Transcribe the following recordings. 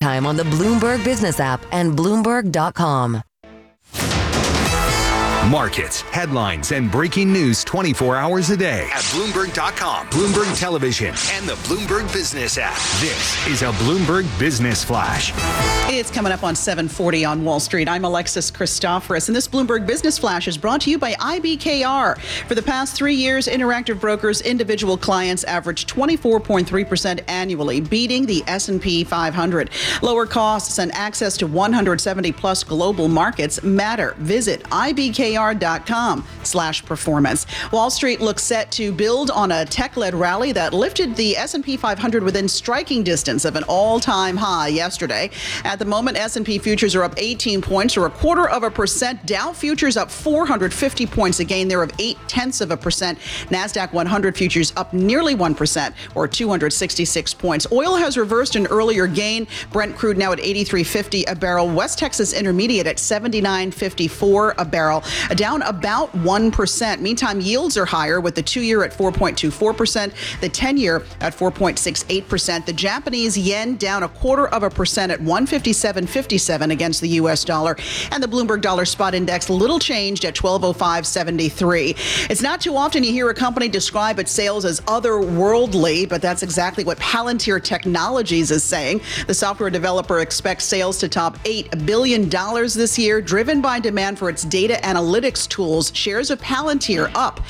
anytime on the Bloomberg Business app and Bloomberg.com. Markets, headlines, and breaking news 24 hours a day at Bloomberg.com, Bloomberg Television, and the Bloomberg Business app. This is a Bloomberg Business Flash. It's coming up on 7:40 on Wall Street. I'm Alexis Christoforous, and this Bloomberg Business Flash is brought to you by IBKR. For the past 3 years, Interactive Brokers' individual clients averaged 24.3% annually, beating the S&P 500. Lower costs and access to 170-plus global markets matter. Visit IBKR.com/performance. Wall Street looks set to build on a tech-led rally that lifted the S&P 500 within striking distance of an all-time high yesterday. At the moment, S&P futures are up 18 points, or 0.25%. Dow futures up 450 points, a gain there of 0.8%. NASDAQ 100 futures up nearly 1%, or 266 points. Oil has reversed an earlier gain. Brent crude now at $83.50 a barrel. West Texas Intermediate at $79.54 a barrel, down about 1%. Meantime, yields are higher, with the 2-year at 4.24%, the 10-year at 4.68%. The Japanese yen down 0.25% at 157.57 against the U.S. dollar, and the Bloomberg Dollar Spot Index little changed at 1205.73. It's not too often you hear a company describe its sales as otherworldly, but that's exactly what Palantir Technologies is saying. The software developer expects sales to top $8 billion this year, driven by demand for its data analytics tools. Shares of Palantir up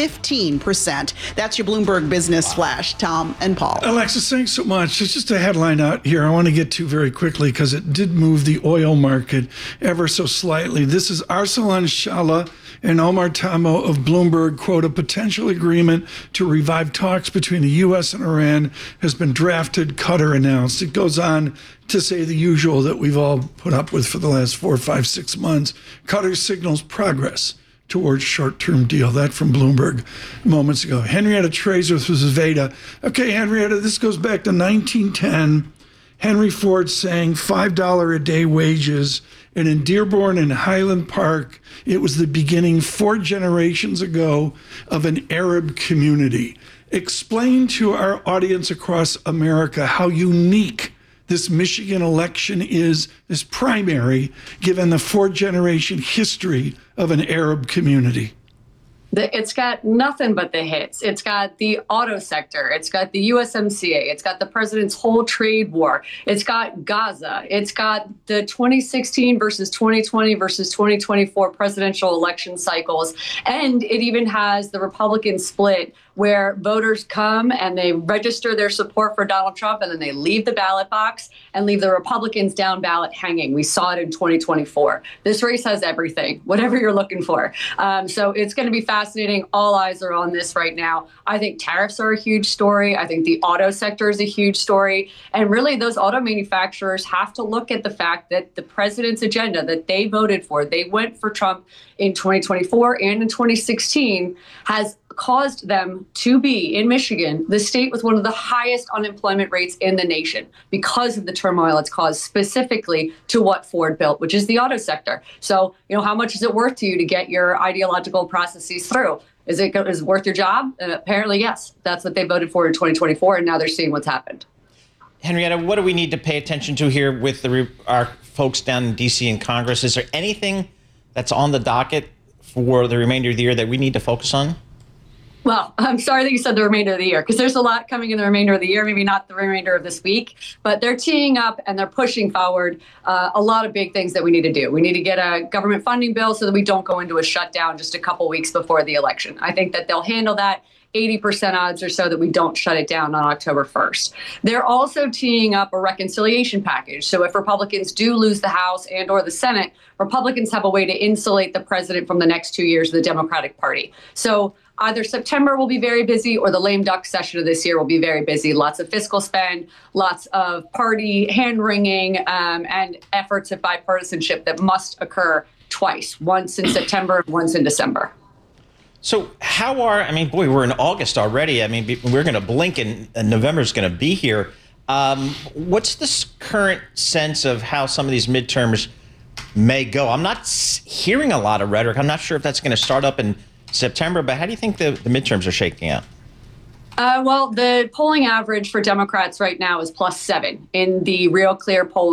15%. That's your Bloomberg Business Flash. Tom and Paul. Alexis, thanks so much. It's just a headline out here I want to get to very quickly because it did move the oil market ever so slightly. This is Arsalan Shala and Omar Tamo of Bloomberg. Quote, a potential agreement to revive talks between the U.S. and Iran has been drafted, Qatar announced. It goes on to say the usual that we've all put up with for the last 4, 5, 6 months. Qatar signals progress towards short-term deal. That from Bloomberg moments ago. Henrietta Treasworth was Veda. Okay, Henrietta, this goes back to 1910. Henry Ford saying $5 a day wages. And in Dearborn and Highland Park, it was the beginning 4 generations ago of an Arab community. Explain to our audience across America how unique this Michigan election is, this primary, given the 4-generation history of an Arab community. It's got nothing but the hits. It's got the auto sector. It's got the USMCA. It's got the president's whole trade war. It's got Gaza. It's got the 2016 versus 2020 versus 2024 presidential election cycles. And it even has the Republican split where voters come and they register their support for Donald Trump and then they leave the ballot box and leave the Republicans down ballot hanging. We saw it in 2024. This race has everything, whatever you're looking for. So it's going to be fascinating. All eyes are on this right now. I think tariffs are a huge story. I think the auto sector is a huge story. And really, those auto manufacturers have to look at the fact that the president's agenda that they voted for, they went for Trump in 2024 and in 2016, has caused them to be, in Michigan, the state with one of the highest unemployment rates in the nation because of the turmoil it's caused specifically to what Ford built, which is the auto sector. So, how much is it worth to you to get your ideological processes through? Is it worth your job? Apparently, yes. That's what they voted for in 2024, and now they're seeing what's happened. Henrietta, what do we need to pay attention to here with our folks down in D.C. and Congress? Is there anything that's on the docket for the remainder of the year that we need to focus on? Well, I'm sorry that you said the remainder of the year, because there's a lot coming in the remainder of the year, maybe not the remainder of this week, but they're teeing up and they're pushing forward a lot of big things that we need to do. We need to get a government funding bill so that we don't go into a shutdown just a couple weeks before the election. I think that they'll handle that. 80% odds or so that we don't shut it down on October 1st. They're also teeing up a reconciliation package. So if Republicans do lose the House and or the Senate, Republicans have a way to insulate the president from the next 2 years of the Democratic Party. So either September will be very busy or the lame duck session of this year will be very busy. Lots of fiscal spend, lots of party hand-wringing, and efforts at bipartisanship that must occur twice, once in September, once in December. So we're in August already. We're going to blink and November's going to be here. What's the current sense of how some of these midterms may go? I'm not hearing a lot of rhetoric. I'm not sure if that's going to start up in September, but how do you think the midterms are shaking out? Well, the polling average for Democrats right now is +7 in the Real Clear poll.